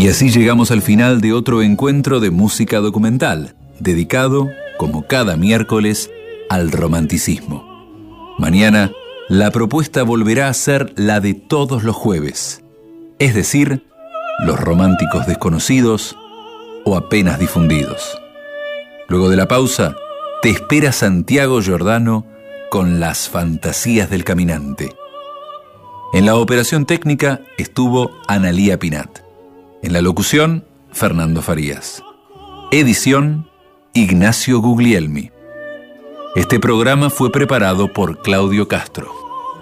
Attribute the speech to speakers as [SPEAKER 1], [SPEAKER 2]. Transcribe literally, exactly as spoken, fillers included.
[SPEAKER 1] Y así llegamos al final de otro encuentro de música documental, dedicado, como cada miércoles, al romanticismo. Mañana, la propuesta volverá a ser la de todos los jueves, es decir, los románticos desconocidos o apenas difundidos. Luego de la pausa, te espera Santiago Giordano con Las fantasías del caminante. En la operación técnica estuvo Analía Pinat. En la locución, Fernando Farías. Edición, Ignacio Guglielmi. Este programa fue preparado por Claudio Castro.